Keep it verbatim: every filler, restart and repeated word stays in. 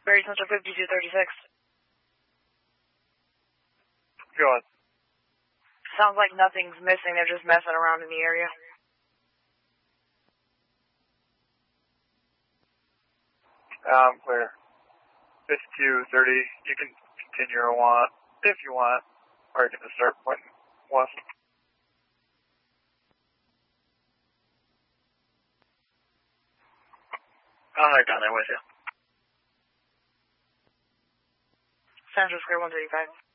Barry Central fifty-two thirty-six. Go on. Sounds like nothing's missing. They're just messing around in the area. Um, clear. fifty-two thirty. You can continue or want, if you want, or you can just start pointing west. I'm right down there with you. Central Square one thirty-five.